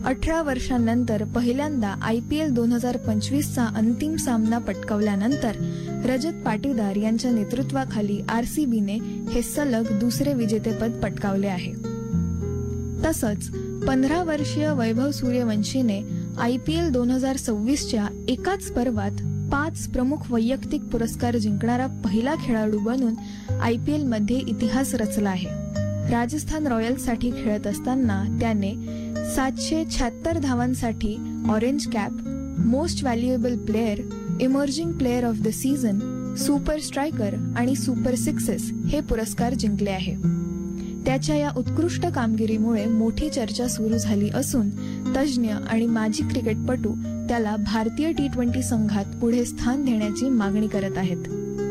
18 वर्षांनंतर पहिल्यांदा IPL 2025चा अंतिम सामना पटकावल्यानंतर रजत पाटीदार यांच्या नेतृत्वाखाली RCBने हे सलग दुसरे विजेतेपद पटकावले आहे. तसंच 15 वर्षीय वैभव सूर्यवंशीने IPL 2026च्या एकाच पर्वात 5 प्रमुख वैयक्तिक पुरस्कार जिंकणारा पहिला खेळाडू बनून IPL मध्ये इतिहास रचला आहे. राजस्थान रॉयल्ससाठी खेळत असताना त्याने 776 धावांसाठी orange cap, most valuable player, emerging player of the season, super striker आणि सुपर सिक्सेस हे पुरस्कार जिंकले आहे. त्याच्या या उत्कृष्ट कामगिरीमुळे मोठी चर्चा सुरू झाली असून तज्ज्ञ आणि माजी क्रिकेटपटू त्याला भारतीय T20 संघात पुढे स्थान देण्याची मागणी करत आहेत.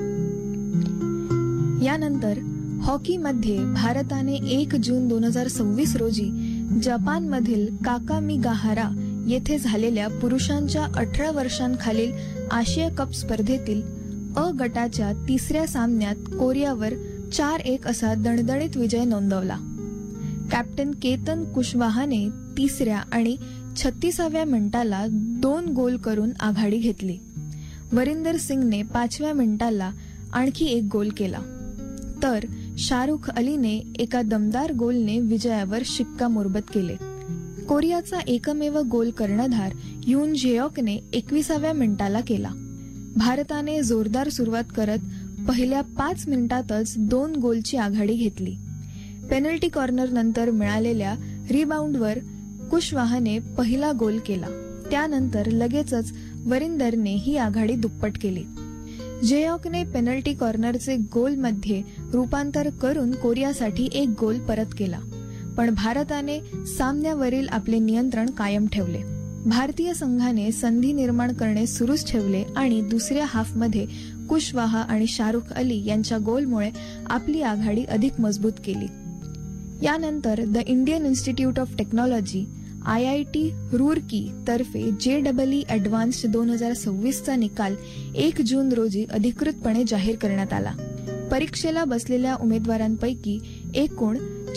यानंतर हॉकीमध्ये भारताने 1 जून 2026 रोजी जपानमधील काकामिगाहारा येथे झालेल्या पुरुषांच्या 18 वर्षांखालील आशिया कप स्पर्धेतील अ गटाच्या तिसऱ्या सामन्यात कोरियावर 4-1 असा दणदणीत विजय नोंदवला. कॅप्टन केतन कुशवाहाने तिसऱ्या आणि 36व्या मिनिटाला 2 गोल करून आघाडी घेतली. वरिंदर सिंगने 5व्या मिनिटाला आणखी 1 गोल केला, तर शाहरुख अलीने एका दमदार गोलने विजयावर शिक्कामोर्तब केले. कोरियाचा एकमेव गोल कर्णधार युन जेऑकने 21व्या मिनिटाला केला. भारताने जोरदार सुरुवात करत पहिल्या 5 मिनिटातच 2 गोलची आघाडी घेतली. पेनल्टी कॉर्नर नंतर मिळालेल्या रिबाउंडवर कुशवाहाने पहिला गोल केला. त्यानंतर लगेचच वरिंदरने ही आघाडी दुप्पट केली. जेऑकने पेनल्टी कॉर्नरचे गोलमध्ये रूपांतर करून कोरियासाठी 1 गोल परत केला, पण भारताने सामन्यावरील आपले नियंत्रण कायम ठेवले. भारतीय संघाने संधी निर्माण करणे सुरूच ठेवले आणि दुसऱ्या हाफमध्ये कुशवाहा आणि शाहरुख अली यांच्या गोलमुळे आपली आघाडी अधिक मजबूत केली. यानंतर the Indian institute of technology IIT Roorkee तर्फे JEE ॲडव्हान्स्ड 2026चा निकाल 1 जून रोजी अधिकृतपणे जाहीर करण्यात आला. परीक्षेला बसलेल्या उमेदवारांपैकी एकूण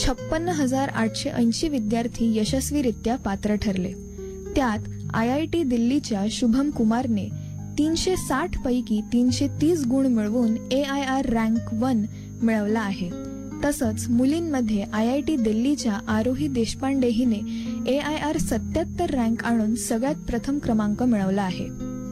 56,880 विद्यार्थी यशस्वीरित्या पात्र ठरले. त्यात IIT दिल्लीच्या शुभम कुमारने 360 पैकी 330 गुण मिळवून AIR रँक 1 मिळवला आहे. तसंच मुलींमध्ये IIT दिल्लीच्या आरोही देशपांडे हिने AIR 77 रँक आणून सगळ्यात प्रथम क्रमांक मिळवला आहे.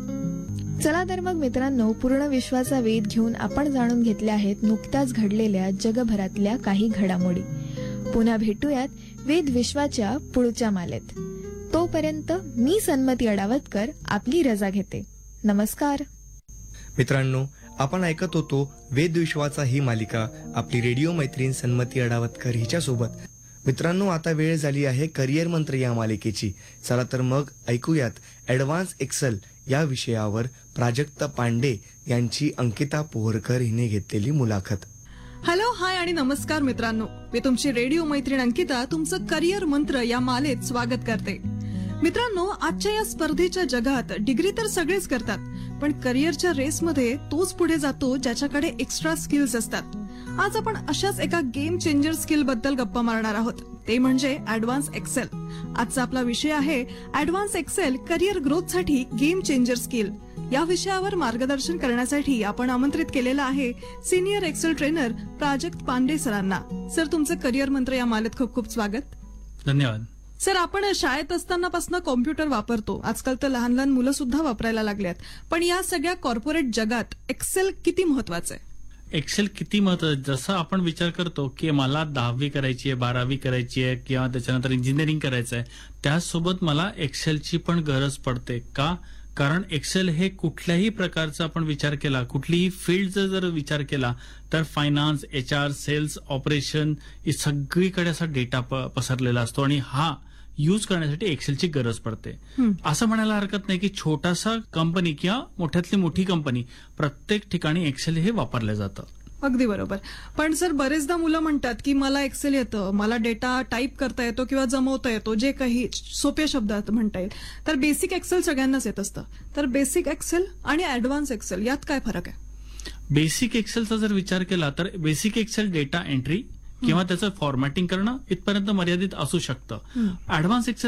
चला तर मग मित्रांनो, पूर्ण विश्वाचा वेध घेऊन आपण जाणून घेतल्या आहेत नुकत्याच घडलेल्या जगभरातल्या काही घडामोडी. पुन्हा भेटूयात वेध विश्वाच्या पुढच्या मालेत. तोपर्यंत मी सन्मती अडावतकर आपली रजा घेते. नमस्कार मित्रांनो, आपण ऐकत होतो वेद विश्वाचा ही मालिका आपली रेडिओ मैत्रीण सन्मती अडावतकर हिच्यासोबत. मित्रांनो, आता वेळ झाली आहे करिअर मंत्र या मालिकेची. चला तर मग ऐकूयात ॲडव्हान्स एक्सेल या विषयावर प्राजक्ता पांडे यांची अंकिता पोहरकर हिने घेतलेली मुलाखत. हॅलो, हाय आणि नमस्कार मित्रांनो. मी तुमची रेडिओ मैत्रीण अंकिता तुमचं करिअर मंत्र या मालेत स्वागत करते. मित्रांनो, आजच्या या स्पर्धेच्या जगात डिग्री तर सगळेच करतात, पण करिअरच्या रेसमध्ये तोच पुढे जातो ज्याच्याकडे एक्स्ट्रा स्किल्स असतात. आज आपण अशाच एका गेम चेंजर स्किल बद्दल गप्पा मारणार आहोत, ते म्हणजे ॲडव्हान्स एक्सेल. आजचा आपला विषय आहे advance Excel career ग्रोथसाठी game changer skill. या विषयावर मार्गदर्शन करण्यासाठी आपण आमंत्रित केलेलं आहे सिनियर एक्सेल ट्रेनर प्राजक्त पांडे सरांना. सर, तुमचं करिअर मंत्र या मालेत खूप खूप स्वागत. धन्यवाद. सर, आपण शाळेत असतानापासून कॉम्प्युटर वापरतो, आजकाल तर लहान लहान मुलं सुद्धा वापरायला लागल्यात, पण या सगळ्या कॉर्पोरेट जगात एक्सेल किती महत्वाचं आहे? एक्सेल किती महत्वाचं, जसं आपण विचार करतो की मला 10वी करायची आहे, 12वी करायची आहे किंवा त्याच्यानंतर इंजिनिअरिंग करायचं आहे, त्यासोबत मला एक्सेलची पण गरज पडते. का? कारण एक्सेल हे कुठल्याही प्रकारचा आपण विचार केला, कुठलीही फील्डचा जर विचार केला तर फायनान्स, HR, सेल्स, ऑपरेशन ही सगळीकडे असा डेटा पसरलेला असतो आणि हा यूज करण्यासाठी एक्सेलची गरज पडते. असं म्हणायला हरकत नाही की छोटासा कंपनी किंवा मोठ्यातली मोठी कंपनी प्रत्येक ठिकाणी एक्सेल हे वापरलं जातं. अगदी बरोबर. पण सर, बरेचदा मुलं म्हणतात की मला एक्सेल येतं, मला डेटा टाईप करता येतो किंवा जमवता येतो, जे काही सोप्या शब्दात म्हणता येईल. तर बेसिक एक्सेल सगळ्यांनाच येत असतं. तर बेसिक एक्सेल आणि ॲडव्हान्स एक्सेल यात काय फरक आहे? बेसिक एक्सेलचा जर विचार केला तर बेसिक एक्सेल डेटा एंट्री किंवा त्याचं फॉर्मॅटिंग करणं इथपर्यंत मर्यादित असू शकतं. Advance Excel